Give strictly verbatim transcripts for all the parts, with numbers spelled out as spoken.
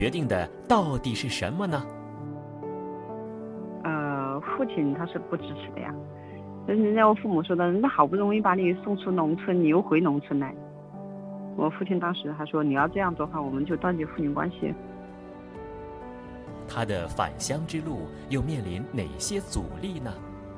决定的到底是什么呢？ 呃，父亲他是不支持的呀。就是人家我父母说的，人家好不容易把你送出农村，你又回农村来。我父亲当时还说，你要这样做的话，我们就断绝父女关系。 他的返乡之路又面临哪些阻力呢？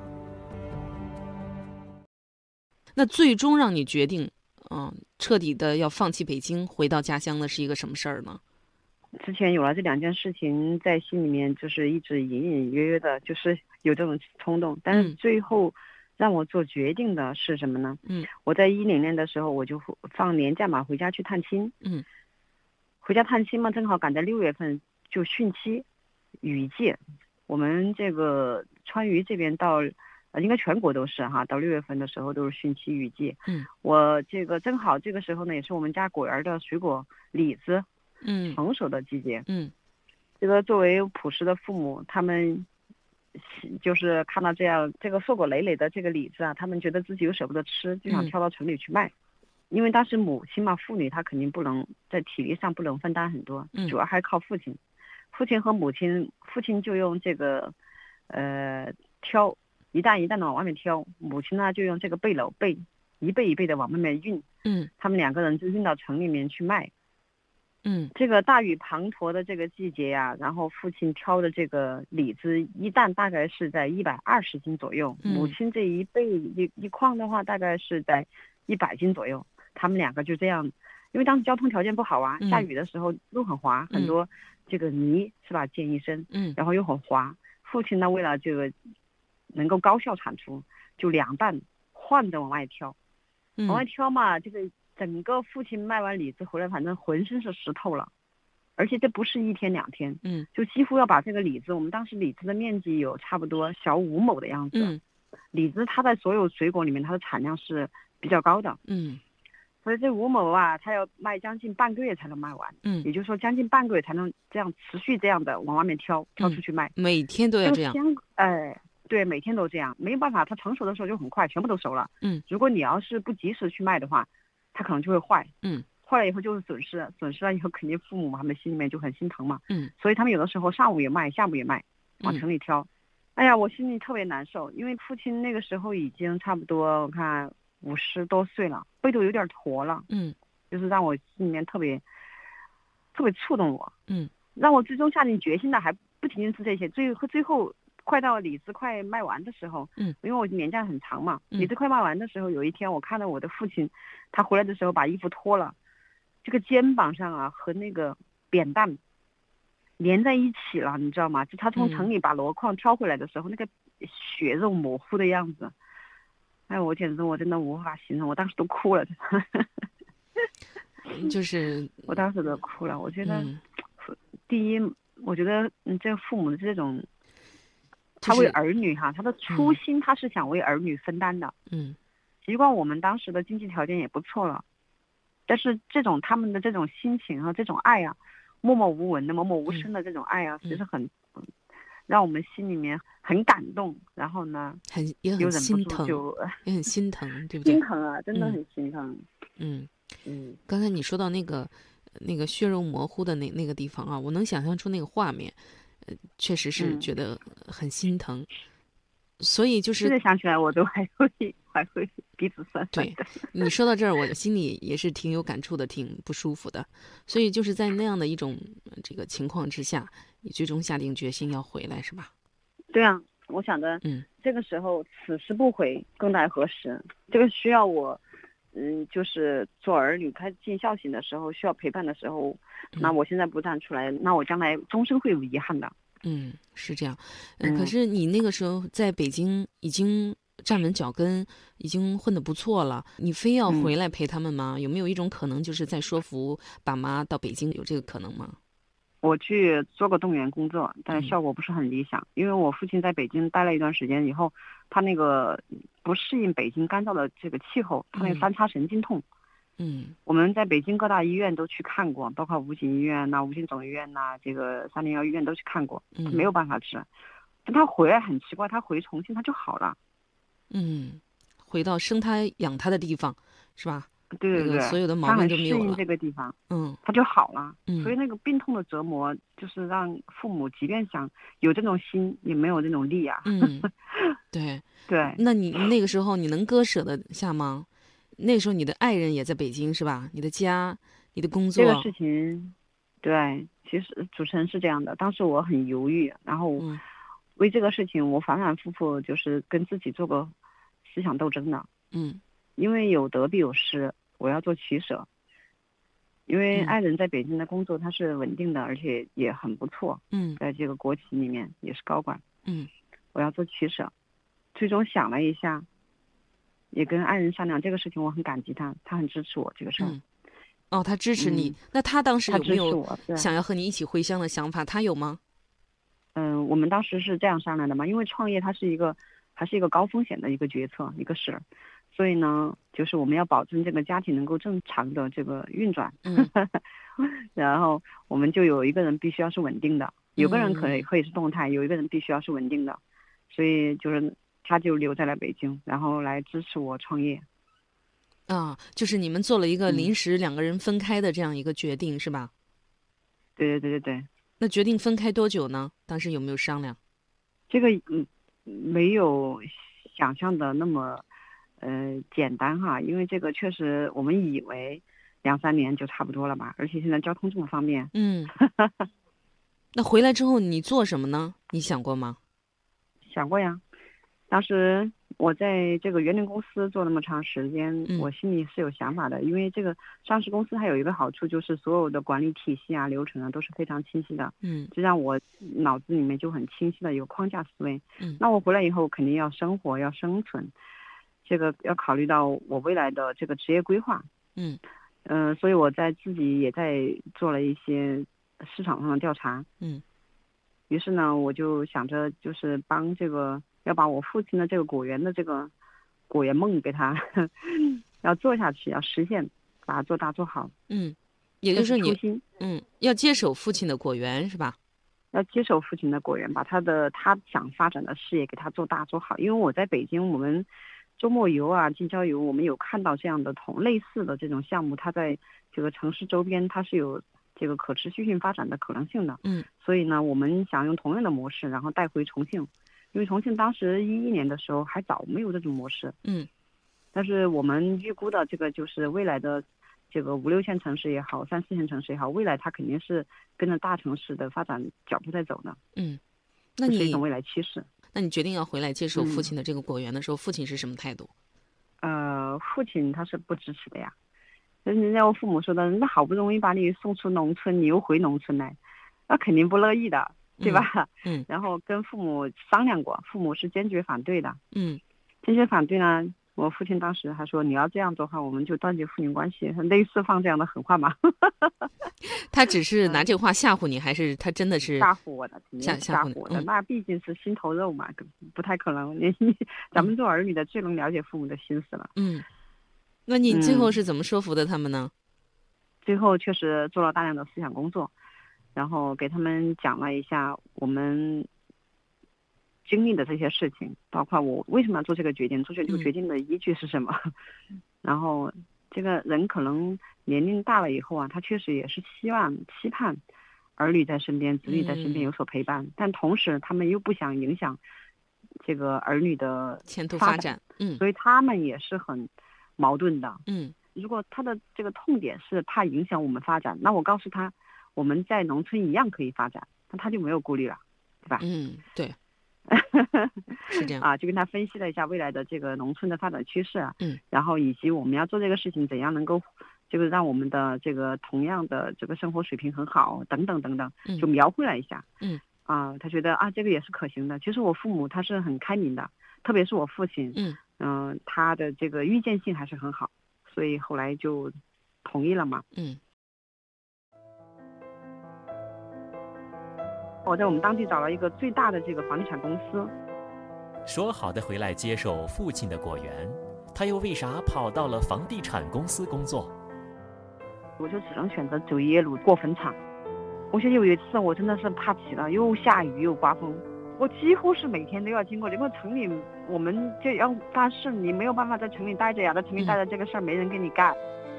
那最终让你决定，嗯，彻底的要放弃北京，回到家乡的是一个什么事儿呢？ 之前有了这两件事情在心里面，就是一直隐隐约约的，就是有这种冲动。但是最后让我做决定的是什么呢？ 嗯， 我在一零年的时候，我就放年假嘛，回家去探亲。 嗯， 回家探亲嘛，正好赶在六月份就汛期，雨季。我们这个川渝这边到，呃，应该全国都是哈，到六月份的时候都是汛期雨季。 嗯， 我这个正好这个时候呢，也是我们家果园的水果李子， 嗯， 成熟的季节。 嗯， 这个作为朴实的父母，他们就是看到这样这个硕果累累的这个李子啊，他们觉得自己又舍不得吃，就想挑到城里去卖。嗯，因为当时母亲嘛，妇女她肯定不能在体力上不能分担很多，主要还靠父亲。父亲和母亲，父亲就用这个，呃，挑一担一担的往外面挑，母亲呢就用这个背篓背一背一背的往外面运。 嗯， 他们两个人就运到城里面去卖。 嗯， 这个大雨滂沱的这个季节呀、啊，然后父亲挑的这个李子一担大概是在一百二十斤左右， 嗯， 母亲这一背一一筐的话大概是在一百斤左右。他们两个就这样，因为当时交通条件不好啊， 嗯， 下雨的时候路很滑， 嗯， 很多这个泥是吧溅一身， 嗯， 然后又很滑。父亲呢为了这个能够高效产出，就两担换着往外挑， 嗯， 往外挑嘛，这个整个父亲卖完李子回来，反正浑身是湿透了，而且这不是一天两天， 嗯， 就几乎要把这个李子，我们当时李子的面积有差不多小五亩的样子。 嗯， 李子它在所有水果里面，它的产量是比较高的。 嗯， 所以这五亩啊，它要卖将近半个月才能卖完。 嗯， 也就是说将近半个月才能这样持续这样的往外面挑挑出去卖。 嗯，每天都要这样。 哎，对，每天都这样，没有办法，它成熟的时候就很快，全部都熟了。 嗯， 如果你要是不及时去卖的话，它可能就会坏。 嗯， 坏了以后就是损失，损失了以后肯定父母他们心里面就很心疼嘛。 嗯， 所以他们有的时候上午也卖，下午也卖，往城里挑。嗯，哎呀，我心里特别难受，因为父亲那个时候已经差不多我看五十多岁了，背都有点驼了。 嗯， 就是让我心里面特别特别触动我。 嗯， 让我最终下定决心的还不仅仅是这些，最最后快到李子快卖完的时候， 嗯， 因为我年假很长嘛， 嗯， 李子快卖完的时候，有一天我看到我的父亲，他回来的时候把衣服脱了，这个肩膀上啊和那个扁担连在一起了，你知道吗？就他从城里把箩筐挑回来的时候，嗯，那个血肉模糊的样子，哎，我简直我真的无法形容，我当时都哭了。 就是我当时都哭了。我觉得， 嗯， 第一，我觉得嗯，这个父母的这种，他为儿女哈，他的初心他是想为儿女分担的。 嗯， 尽管我们当时的经济条件也不错了，但是这种他们的这种心情和这种爱啊，默默无闻的、默默无声的这种爱啊，其实很让我们心里面很感动。然后呢， 很也很心疼，也很心疼，对不对？ 心疼啊，真的很心疼。 嗯嗯， 刚才你说到那个那个血肉模糊的那那个地方啊，我能想象出那个画面，呃，确实是觉得很心疼。嗯，所以就是现在想起来我都还会还会鼻子酸酸的。对，你说到这儿，我心里也是挺有感触的，挺不舒服的。所以就是在那样的一种这个情况之下，你最终下定决心要回来，是吧？ 对啊，我想着，嗯，这个时候此时不回，更待何时？这个需要我，嗯，就是做儿女开尽孝心的时候，需要陪伴的时候，嗯，那我现在不站出来，那我将来终身会有遗憾的。 嗯，是这样。嗯，可是你那个时候在北京已经站稳脚跟，已经混得不错了，你非要回来陪他们吗？嗯，有没有一种可能，就是在说服爸妈到北京，有这个可能吗？ 我去做过动员工作，但效果不是很理想。嗯，因为我父亲在北京待了一段时间以后，他那个不适应北京干燥的这个气候，他那个三叉神经痛。 嗯， 我们在北京各大医院都去看过，包括武警医院呐、武警总医院呐、这个三零幺医院都去看过，他没有办法治。但他回来很奇怪，他回重庆他就好了。 嗯，回到生他养他的地方，是吧？ 那对对对， 个所有的毛他很病都没有了。 适应这个地方， 嗯他就好了。所以嗯那个病痛的折磨，就是让父母即便想有这种心，也没有这种力啊。 嗯，对。 对， 那你那个时候你能割舍得下吗？那时候你的爱人也在北京是吧？你的家，你的工作。 这个事情，对，其实主持人是这样的，当时我很犹豫，然后嗯为这个事情我反反复复就是跟自己做过思想斗争的， 嗯因为有得必有失，我要做取舍。因为嗯爱人在北京的工作他是稳定的，而且也很不错， 嗯在这个国企里面也是高管， 嗯我要做取舍。最终想了一下，也跟爱人商量这个事情，我很感激他，他很支持我这个事儿。 嗯。哦，他支持你。 嗯， 那他当时他支持有没有我，对。 想要和你一起回乡的想法？他有吗？ 嗯，我们当时是这样商量的嘛，因为创业它是一个还是一个高风险的一个决策一个事儿，所以呢，就是我们要保证这个家庭能够正常的这个运转。 嗯然后我们就有一个人必须要是稳定的，有个人可以嗯可以是动态，有一个人必须要是稳定的，所以就是他就留在了北京，然后来支持我创业。 啊，就是你们做了一个嗯， 临时两个人分开的这样一个决定是吧？ 对对对对对， 那决定分开多久呢？当时有没有商量？ 这个嗯没有想象的那么呃简单哈，因为这个确实我们以为两三年就差不多了吧，而且现在交通这么方便。 嗯，那回来之后你做什么呢？你想过吗？ 想过呀，当时我在这个园林公司做那么长时间， 嗯我心里是有想法的，因为这个上市公司还有一个好处，就是所有的管理体系啊、流程啊都是非常清晰的， 嗯这让我脑子里面就很清晰的有框架思维。 嗯那我回来以后肯定要生活，要生存，这个要考虑到我未来的这个职业规划。 嗯嗯、呃，所以我在自己也在做了一些市场上的调查。 嗯于是呢，我就想着就是帮这个要把我父亲的这个果园的这个果园梦给他要做下去，要实现，把它做大做好， 嗯，也就这是说你是初心。 嗯要接手父亲的果园是吧？ 要接手父亲的果园，把他的他想发展的事业给他做大做好。因为我在北京，我们周末游啊、近郊游，我们有看到这样的同类似的这种项目，它在这个城市周边它是有这个可持续性发展的可能性的。 嗯所以呢，我们想用同样的模式，然后带回重庆，因为重庆当时一一年的时候还早，没有这种模式。 嗯但是我们预估的这个就是未来的这个五六线城市也好，三四线城市也好，未来它肯定是跟着大城市的发展脚步在走的， 嗯，那你这是一种未来趋势。 那你决定要回来接手父嗯亲的这个果园的时候，父亲是什么态度？ 呃，父亲他是不支持的呀。人家我父母说的，那好不容易把你送出农村，你又回农村来，那肯定不乐意的，对吧？ 嗯然后跟父母商量过，父母是坚决反对的。 嗯坚决反对呢，我父亲当时还说，你要这样做的话，我们就断绝父女关系，类似放这样的狠话嘛。 他只是拿这个话吓唬你，还是他真的是吓唬我的，肯定吓是吓吓唬你唬我的， 嗯那毕竟是心头肉嘛，不太可能。你你咱们做儿女的最能了解父母的心思了。 嗯，那你最后嗯是怎么说服的他们呢？ 最后确实做了大量的思想工作，然后给他们讲了一下我们经历的这些事情，包括我为什么要做这个决定，做这个决定的依据是什么。然后这个人可能年龄大了以后啊，他确实也是希望期盼儿女在身边，子女在身边有所陪伴，但同时他们又不想影响这个儿女的前途发发展，嗯所以他们也是很矛盾的。 嗯如果他的这个痛点是怕影响我们发展，那我告诉他，我们在农村一样可以发展，那他就没有顾虑了，对吧？ 嗯，对，是这样。 啊，就跟他分析了一下未来的这个农村的发展趋势啊， 嗯， 然后以及我们要做这个事情怎样能够，这个让我们的这个同样的这个生活水平很好，等等等等， 嗯就描绘了一下。 嗯， 啊，他觉得啊这个也是可行的。其实我父母他是很开明的，特别是我父亲， 嗯嗯、呃他的这个预见性还是很好，所以后来就同意了嘛。 嗯我在我们当地找了一个最大的这个房地产公司。 说好的回来接手父亲的果园，他又为啥跑到了房地产公司工作？ 我就只能选择走夜路过坟场。我记得有一次我真的是怕极了，又下雨又刮风，我几乎是每天都要经过。因为城里我们就要办事，你没有办法在城里待着呀，在城里待着这个事儿没人给你干。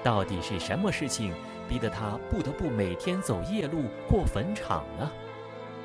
到底是什么事情逼得他不得不每天走夜路过坟场呢？